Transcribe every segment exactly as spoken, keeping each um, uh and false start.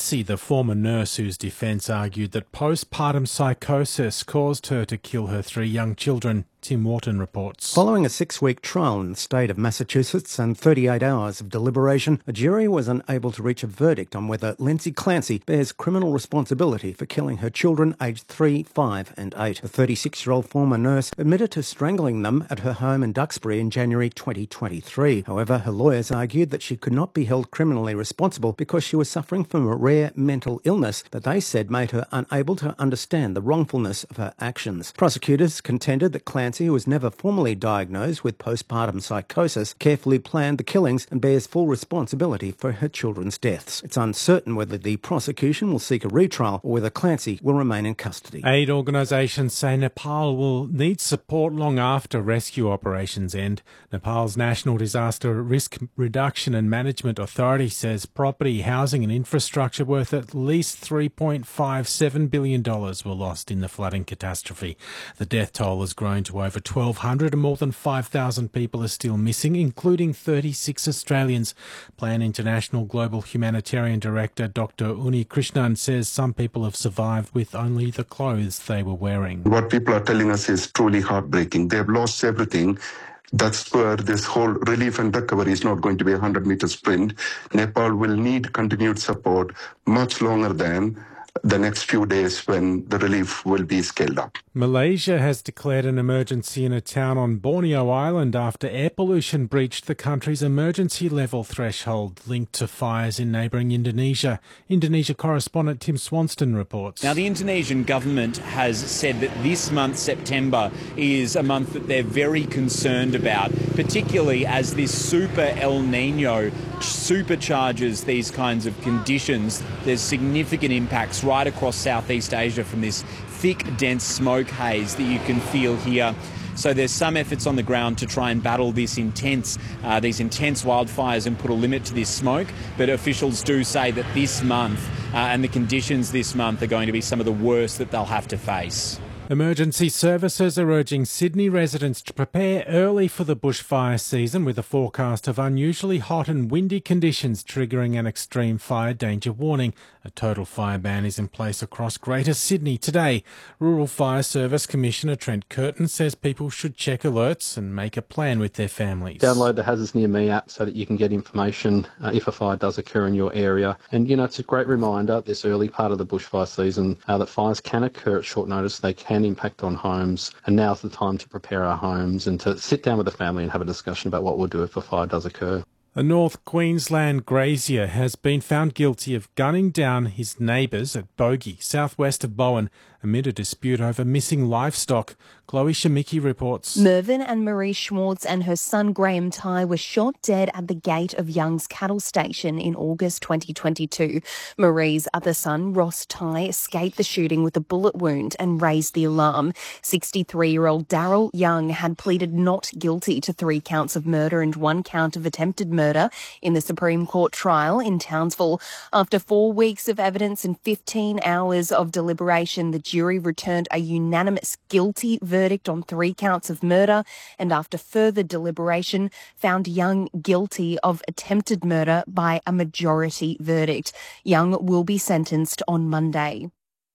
Clancy, the former nurse whose defence argued that postpartum psychosis caused her to kill her three young children. Tim Wharton reports. Following a six-week trial in the state of Massachusetts and thirty-eight hours of deliberation, a jury was unable to reach a verdict on whether Lindsay Clancy bears criminal responsibility for killing her children aged three, five and eight. The thirty-six-year-old former nurse admitted to strangling them at her home in Duxbury in January twenty twenty-three. However, her lawyers argued that she could not be held criminally responsible because she was suffering from a rare mental illness that they said made her unable to understand the wrongfulness of her actions. Prosecutors contended that Clancy, who was never formally diagnosed with postpartum psychosis, carefully planned the killings and bears full responsibility for her children's deaths. It's uncertain whether the prosecution will seek a retrial or whether Clancy will remain in custody. Aid organisations say Nepal will need support long after rescue operations end. Nepal's National Disaster Risk Reduction and Management Authority says property, housing and infrastructure worth at least three point five seven billion dollars were lost in the flooding catastrophe. The death toll has grown to over twelve hundred and more than five thousand people are still missing, including thirty-six Australians. Plan International Global Humanitarian Director Doctor Uni Krishnan says some people have survived with only the clothes they were wearing. What people are telling us is truly heartbreaking. They have lost everything. That's where this whole relief and recovery is not going to be a hundred-metre sprint. Nepal will need continued support much longer than the next few days when the relief will be scaled up. Malaysia has declared an emergency in a town on Borneo Island after air pollution breached the country's emergency level threshold linked to fires in neighbouring Indonesia. Indonesia correspondent Tim Swanston reports. Now, the Indonesian government has said that this month, September, is a month that they're very concerned about, particularly as this super El Nino supercharges these kinds of conditions. There's significant impacts right across Southeast Asia from this thick, dense smoke haze that you can feel here. So there's some efforts on the ground to try and battle this intense, uh, these intense wildfires and put a limit to this smoke. But officials do say that this month uh, and the conditions this month are going to be some of the worst that they'll have to face. Emergency services are urging Sydney residents to prepare early for the bushfire season with a forecast of unusually hot and windy conditions triggering an extreme fire danger warning. A total fire ban is in place across Greater Sydney today. Rural Fire Service Commissioner Trent Curtin says people should check alerts and make a plan with their families. Download the Hazards Near Me app so that you can get information uh, if a fire does occur in your area. And, you know, it's a great reminder this early part of the bushfire season uh, that fires can occur at short notice. They can impact on homes, and now's the time to prepare our homes and to sit down with the family and have a discussion about what we'll do if a fire does occur. A North Queensland grazier has been found guilty of gunning down his neighbours at Bogey, southwest of Bowen, amid a dispute over missing livestock. Chloe Shemicki reports. Mervyn and Marie Schwartz and her son Graham Ty were shot dead at the gate of Young's cattle station in August twenty twenty-two. Marie's other son, Ross Ty, escaped the shooting with a bullet wound and raised the alarm. sixty-three-year-old Daryl Young had pleaded not guilty to three counts of murder and one count of attempted murder in the Supreme Court trial in Townsville. After four weeks of evidence and fifteen hours of deliberation, the jury returned a unanimous guilty verdict on three counts of murder, and after further deliberation found Young guilty of attempted murder by a majority verdict. Young will be sentenced on Monday.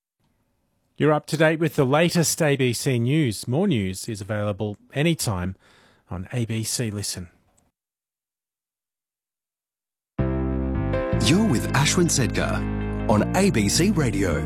You're up to date with the latest A B C News. More news is available anytime on A B C Listen. You're with Ashwin Sedgar on A B C Radio.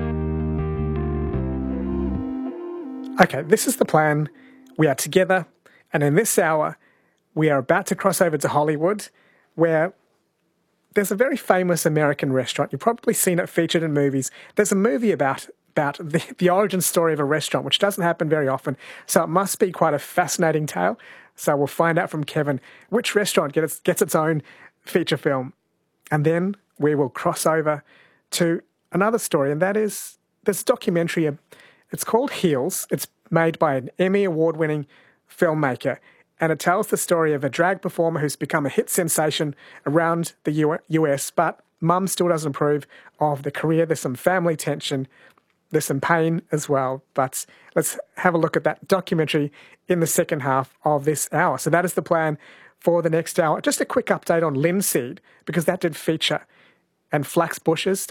Okay, this is the plan. We are together, and in this hour, we are about to cross over to Hollywood, where there's a very famous American restaurant. You've probably seen it featured in movies. There's a movie about about the, the origin story of a restaurant, which doesn't happen very often, so it must be quite a fascinating tale. So we'll find out from Kevin which restaurant gets, gets its own feature film. And then we will cross over to another story, and that is this documentary. It's called Heels. It's made by an Emmy award-winning filmmaker, and it tells the story of a drag performer who's become a hit sensation around the U S, but mum still doesn't approve of the career. There's some family tension. There's some pain as well. But let's have a look at that documentary in the second half of this hour. So that is the plan for the next hour. Just a quick update on linseed, because that did feature, and flax bushes.